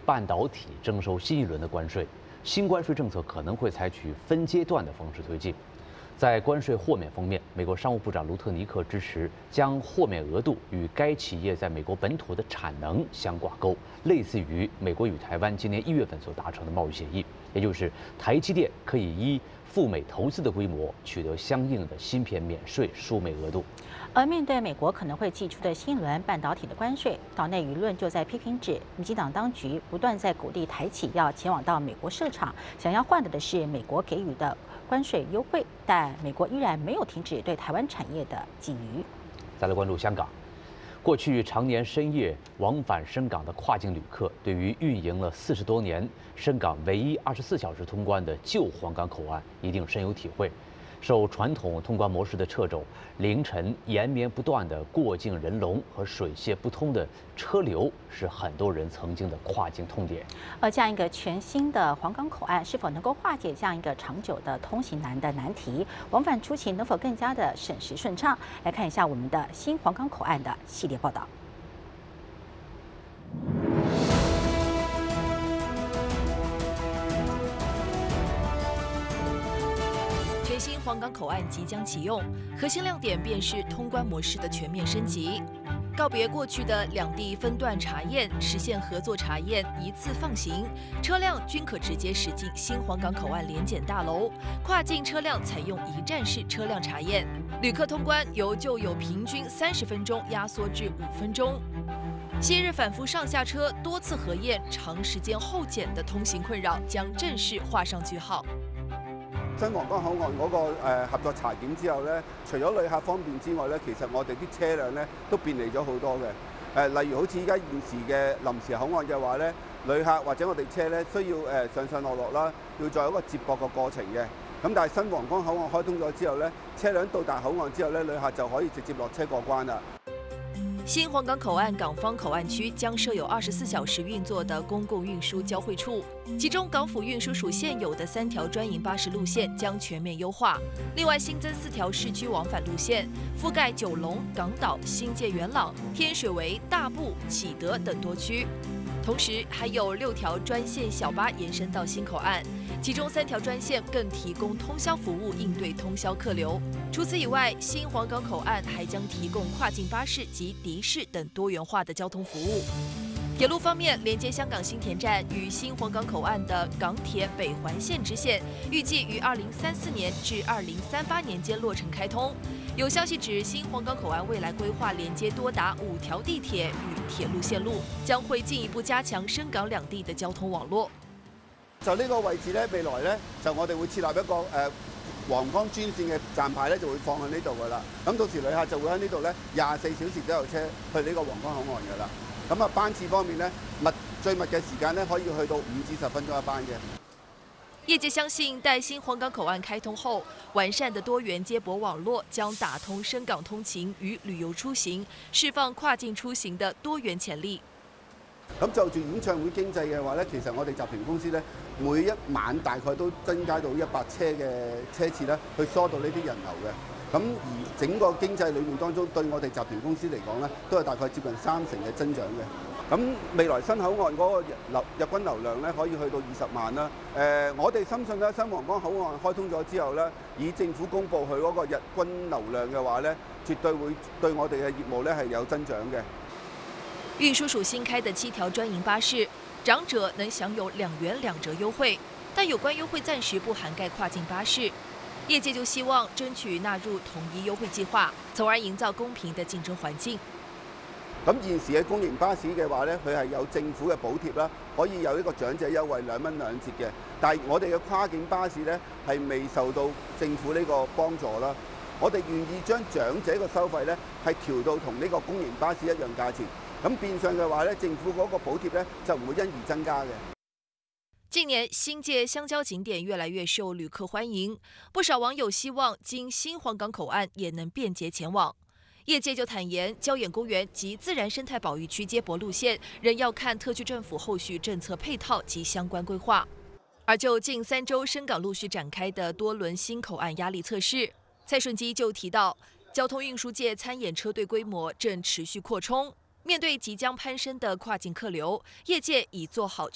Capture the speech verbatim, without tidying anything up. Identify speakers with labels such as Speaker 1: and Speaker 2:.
Speaker 1: 半导体征收新一轮的关税。新关税政策可能会采取分阶段的方式推进。在关税豁免方面，美国商务部长卢特尼克支持将豁免额度与该企业在美国本土的产能相挂钩，类似于美国与台湾今年一月份所达成的贸易协议，也就是台积电可以依赴美投资的规模取得相应的芯片免税输美额度。
Speaker 2: 而面对美国可能会祭出的新一轮半导体的关税，岛内舆论就在批评指，民进党当局不断在鼓励台企要前往到美国设厂，想要换得的是美国给予的关税优惠，但美国依然没有停止对台湾产业的觊觎。
Speaker 1: 再来关注香港，过去常年深夜往返深港的跨境旅客，对于运营了四十多年深港唯一二十四小时通关的旧皇岗口岸一定深有体会。受传统通关模式的掣肘，凌晨延绵不断的过境人龙和水泄不通的车流，是很多人曾经的跨境痛点。
Speaker 2: 而这样一个全新的皇岗口岸，是否能够化解这样一个长久的通行难的难题？往返出行能否更加的省时顺畅？来看一下我们的新皇岗口岸的系列报道。
Speaker 3: 全新皇岗口岸即将启用，核心亮点便是通关模式的全面升级，告别过去的两地分段查验，实现合作查验一次放行，车辆均可直接驶进新皇岗口岸联检大楼，跨境车辆采用一站式车辆查验，旅客通关由旧有平均三十分钟压缩至五分钟。昔日反复上下车、多次核验、长时间候检的通行困扰将正式畫上句號。
Speaker 4: 新皇崗口岸嗰個誒合作查檢之後咧，除咗旅客方便之外咧，其實我哋啲車輛咧都便利咗好多嘅。誒，例如好似依家現時嘅臨時口岸嘅話咧，旅客或者我哋車咧需要誒上上落落啦，要再有一個接駁嘅過程嘅。咁但係新皇崗口岸開通咗之後咧，車輛到達口岸之後咧，旅客就可以直接落車過關啦。
Speaker 3: 新皇岗口岸港方口岸区将设有二十四小时运作的公共运输交汇处，其中港府运输署现有的三条专营巴士路线将全面优化，另外新增四条市区往返路线，覆盖九龙、港岛、新界元朗、天水围、大埔、启德等多区。同时还有六条专线小巴延伸到新口岸，其中三条专线更提供通宵服务，应对通宵客流。除此以外，新皇岗口岸还将提供跨境巴士及的士等多元化的交通服务。铁路方面，连接香港新田站与新皇岗口岸的港铁北环线支线，预计于二零三四年至二零三八年间落成开通。有消息指，新皇岗口岸未来规划连接多達五條地鐵與鐵路線路，將會進一步加強深港兩地的交通網絡。
Speaker 4: 就呢個位置咧，未來咧就我哋會設立一個誒、呃、皇崗專線嘅站牌咧，就會放喺呢度噶啦。咁到時旅客就會喺呢度咧廿四小時都有車去呢個皇崗口岸噶啦。咁啊班次方面咧，密最密嘅時間咧可以去到五至十分鐘一班嘅。
Speaker 3: 業界相信，待新皇崗口岸開通後，完善的多元接駁網絡將打通深港通勤與旅遊出行，釋放跨境出行的多元潛力。
Speaker 4: 咁就住演唱會經濟嘅話咧，其實我哋集團公司咧，每一晚大概都增加到一百車嘅車次咧，去疏導呢啲人流嘅。咁而整個經濟裏面當中，對我哋集團公司嚟講咧，都係大概接近三成嘅增長嘅。咁未來新口岸嗰個流日均流量咧，可以去到二十萬啦。誒、呃，我哋深信咧，新皇崗口岸開通咗之後咧，以政府公布佢嗰個日均流量嘅話咧，絕對會對我哋嘅業務咧係有增長嘅。
Speaker 3: 運輸署新開的七條專營巴士，長者能享有兩元兩折優惠，但有關優惠暫時不涵蓋跨境巴士。業界就希望爭取納入統一優惠計劃，從而營造公平的競爭環境。
Speaker 4: 咁現時嘅公營巴士嘅話咧，佢係有政府嘅補貼啦，可以有一個長者優惠兩蚊兩折嘅。但係我哋嘅跨境巴士咧係未受到政府呢個幫助啦。我哋願意將長者嘅收費咧係調到同呢個公營巴士一樣價錢。咁變相嘅話咧，政府嗰個補貼咧就唔會因而增加嘅。
Speaker 3: 近年新界鄉郊景點越來越受旅客歡迎，不少網友希望經新皇崗口岸也能便捷前往。業界就坦言，礁眼公園及自然生態保育區接駁路線仍要看特區政府後續政策配套及相關規劃。而就近三週深港陸續展開的多輪新口岸壓力測試，蔡順基就提到，交通運輸界參演車隊規模正持續擴充，面對即將攀升的跨境客流，業界已做好